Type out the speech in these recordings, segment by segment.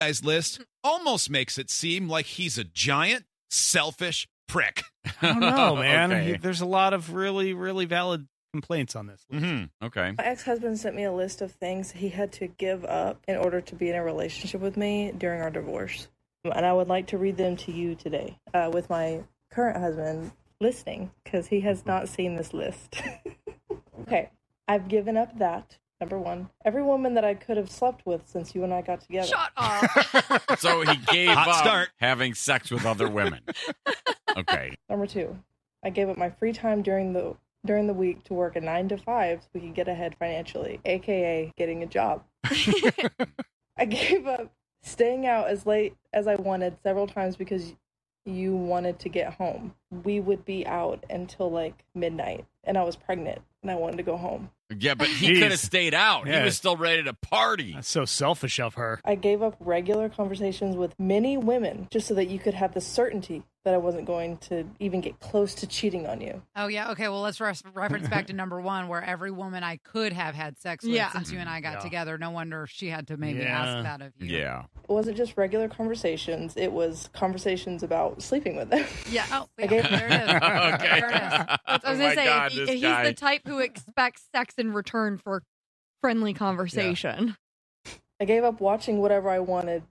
guy's list almost makes it seem like he's a giant, selfish prick. I don't know, man. Okay. There's a lot of really, really valid complaints on this list. Mm-hmm. Okay. My ex-husband sent me a list of things he had to give up in order to be in a relationship with me during our divorce. And I would like to read them to you today with my current husband listening, because he has not seen this list. Okay. I've given up that. Number one, every woman that I could have slept with since you and I got together. Shut up. So he gave Hot up start. having sex with other women. Okay. Number two, I gave up my free time during the week to work a 9 to 5 so we could get ahead financially, aka getting a job. I gave up staying out as late as I wanted several times because you wanted to get home. We would be out until like midnight, and I was pregnant and I wanted to go home. Yeah, but he Jeez. could have stayed out. Yeah. He was still ready to party. That's so selfish of her. I gave up regular conversations with many women just so that you could have the certainty that I wasn't going to even get close to cheating on you. Oh, yeah. Okay, well, let's reference back to number one, where every woman I could have had sex with Yeah. since you and I got Yeah. together. No wonder she had to maybe Yeah. ask that of you. Yeah. It wasn't just regular conversations, it was conversations about sleeping with them. Yeah. Oh, yeah. Okay. There it is. Okay. There it is. I was Oh going my to say, God, if this he's guy. the type who expects sex in return for friendly conversation. I gave up watching whatever I wanted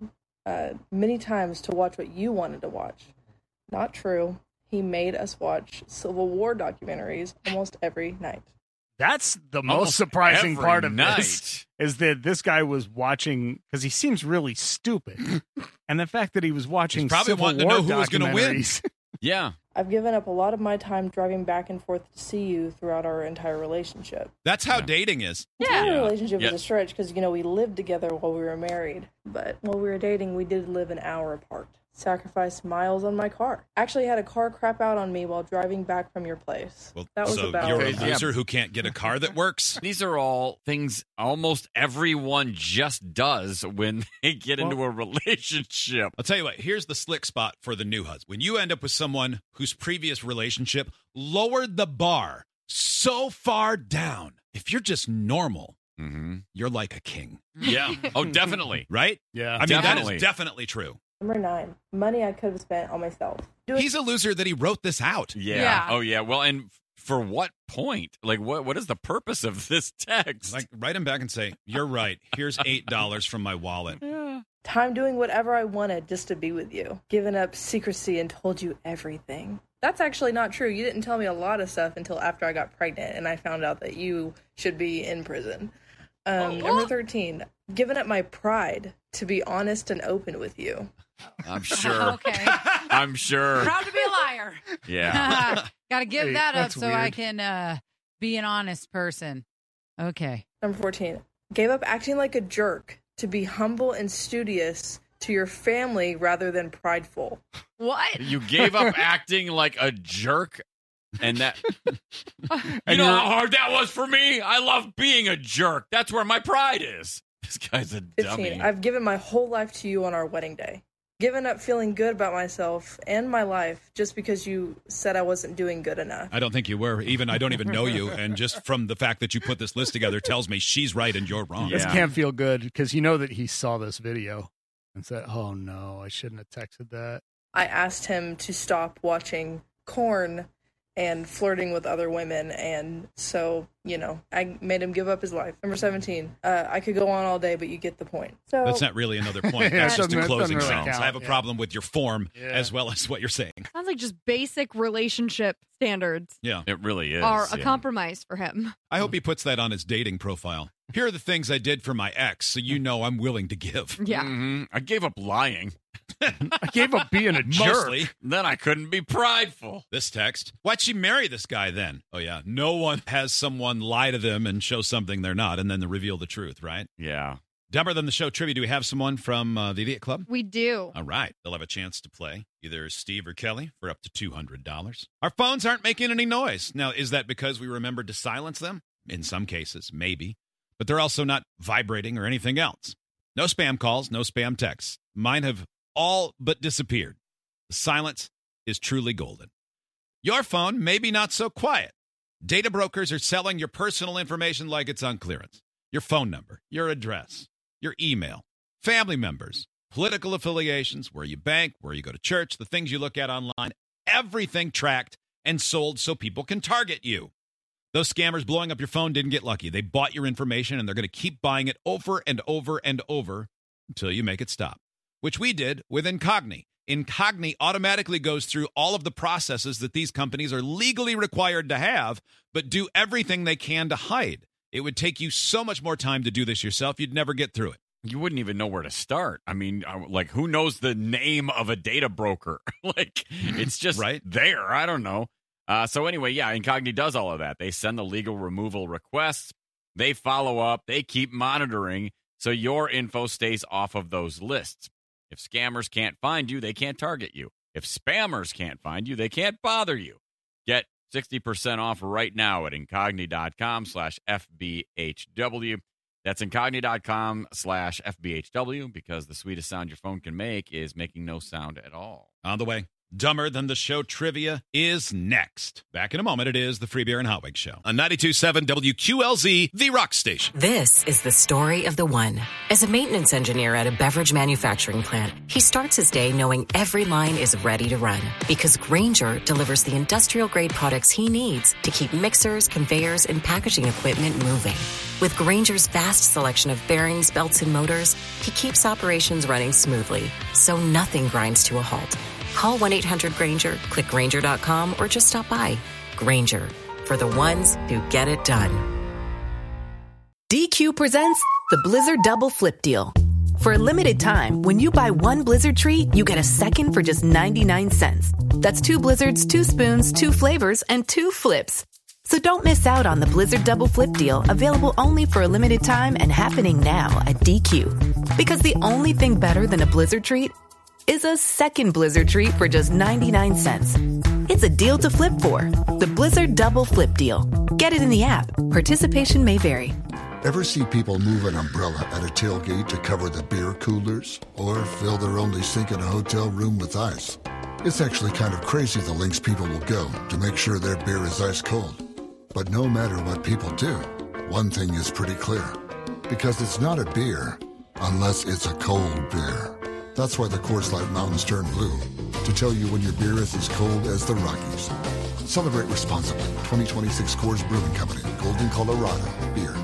many times to watch what you wanted to watch. Not true. He made us watch Civil War documentaries almost every night. That's the most Almost surprising every part of night. this, is that this guy was watching, because he seems really stupid. And the fact that he was watching He's probably Civil wanting to War know who was gonna win. documentaries. Yeah. I've given up a lot of my time driving back and forth to see you throughout our entire relationship. That's how Yeah. dating is. Entire Yeah. relationship Yeah. was a stretch because, we lived together while we were married. But while we were dating, we did live an hour apart. Sacrificed miles on my car. Actually had a car crap out on me while driving back from your place. Well, That was so about you're a Okay, yeah. loser who can't get a car that works. These are all things almost everyone just does when they get into a relationship. I'll tell you what, here's the slick spot for the new husband. When you end up with someone whose previous relationship lowered the bar so far down, if you're just normal, Mm-hmm. you're like a king, Yeah. Oh, definitely. right? Yeah. I mean, Definitely. that is definitely true. Number 9. Money I could have spent on myself. He's a loser that he wrote this out. Yeah. Yeah. Oh, yeah. Well, and for what point? Like, what is the purpose of this text? Like, write him back and say, you're right. Here's $8 from my wallet. yeah. Time doing whatever I wanted just to be with you. Given up secrecy and told you everything. That's actually not true. You didn't tell me a lot of stuff until after I got pregnant and I found out that you should be in prison. Number 13. Given up my pride to be honest and open with you. I'm sure. Okay. I'm sure. Proud to be a liar. Yeah. Got to give Hey, that up that's so I weird. can be an honest person. Okay. Number 14. Gave up acting like a jerk to be humble and studious to your family rather than prideful. What? You gave up acting like a jerk, and that. And You know you're- how hard that was for me? I love being a jerk. That's where my pride is. This guy's a 15. dummy. I've given my whole life to you on our wedding day. Given up feeling good about myself and my life just because you said I wasn't doing good enough. I don't think you were. I don't even know you. And just from the fact that you put this list together tells me she's right and you're wrong. This Yeah. can't feel good, because you know that he saw this video and said, oh, no, I shouldn't have texted that. I asked him to stop watching Korn and flirting with other women, and so, I made him give up his life. Number 17, I could go on all day, but you get the point. So That's not really another point. Yeah, That's it just a doesn't closing really sentence. count, I have a yeah. problem with your form Yeah. as well as what you're saying. Sounds like just basic relationship standards Yeah. It really is. are a yeah. compromise for him. I hope he puts that on his dating profile. Here are the things I did for my ex, so you know I'm willing to give. Yeah. Mhm. I gave up lying. I gave up being a jerk. Mostly. Then I couldn't be prideful. This text. Why'd she marry this guy then? Oh, yeah. No one has someone lie to them and show something they're not and then reveal the truth, right? Yeah. Dumber Than the Show trivia. Do we have someone from the Idiot Club? We do. All right. They'll have a chance to play either Steve or Kelly for up to $200. Our phones aren't making any noise. Now, is that because we remembered to silence them? In some cases, maybe. But they're also not vibrating or anything else. No spam calls, no spam texts. Mine have all but disappeared. The silence is truly golden. Your phone may be not so quiet. Data brokers are selling your personal information like it's on clearance. Your phone number, your address, your email, family members, political affiliations, where you bank, where you go to church, the things you look at online, everything tracked and sold so people can target you. Those scammers blowing up your phone didn't get lucky. They bought your information, and they're going to keep buying it over and over and over until you make it stop, which we did with Incogni. Incogni automatically goes through all of the processes that these companies are legally required to have, but do everything they can to hide. It would take you so much more time to do this yourself, you'd never get through it. You wouldn't even know where to start. I mean, like, who knows the name of a data broker? Like, it's just right there. I don't know. So anyway, yeah, Incogni does all of that. They send the legal removal requests. They follow up. They keep monitoring so your info stays off of those lists. If scammers can't find you, they can't target you. If spammers can't find you, they can't bother you. Get 60% off right now at incogni.com/FBHW. That's incogni.com/FBHW, because the sweetest sound your phone can make is making no sound at all. On the way, Dumber Than the Show trivia is next. Back in a moment, it is the Free Beer and Hot Wings Show on 92.7 WQLZ, the rock station. This is the story of the one. As a maintenance engineer at a beverage manufacturing plant, he starts his day knowing every line is ready to run, because Grainger delivers the industrial-grade products he needs to keep mixers, conveyors, and packaging equipment moving. With Grainger's vast selection of bearings, belts, and motors, he keeps operations running smoothly, so nothing grinds to a halt. Call 1-800-GRAINGER, click Grainger.com, or just stop by. Grainger, for the ones who get it done. DQ presents the Blizzard Double Flip Deal. For a limited time, when you buy one Blizzard treat, you get a second for just 99 cents. That's 2 Blizzards, 2 spoons, 2 flavors, and 2 flips. So don't miss out on the Blizzard Double Flip Deal, available only for a limited time and happening now at DQ. Because the only thing better than a Blizzard treat is a second Blizzard treat for just 99 cents. It's a deal to flip for. The Blizzard Double Flip Deal. Get it in the app. Participation may vary. Ever see people move an umbrella at a tailgate to cover the beer coolers? Or fill their only sink in a hotel room with ice? It's actually kind of crazy the lengths people will go to make sure their beer is ice cold. But no matter what people do, one thing is pretty clear. Because it's not a beer unless it's a cold beer. That's why the Coors Light Mountains turn blue, to tell you when your beer is as cold as the Rockies. Celebrate responsibly. 2026 Coors Brewing Company, Golden, Colorado. Beer.